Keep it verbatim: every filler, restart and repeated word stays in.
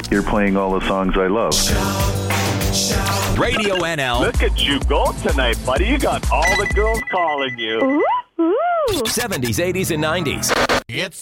you're playing all the songs I love. Radio N L. Look at you go tonight, buddy. You got all the girls calling you. Ooh, ooh. seventies, eighties, and nineties. It's